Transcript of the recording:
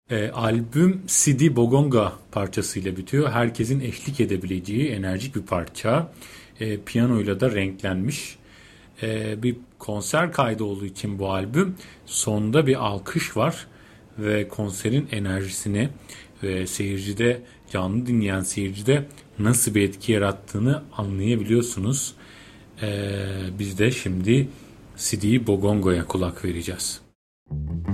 Albüm Sidi Bogonga parçasıyla bitiyor. Herkesin eşlik edebileceği enerjik bir parça. Piyanoyla da renklenmiş. Bir konser kaydı olduğu için bu albüm sonda bir alkış var ve konserin enerjisini ve seyircide, canlı dinleyen seyircide nasıl bir etki yarattığını anlayabiliyorsunuz. Biz de şimdi Sidi Bogonga'ya kulak vereceğiz.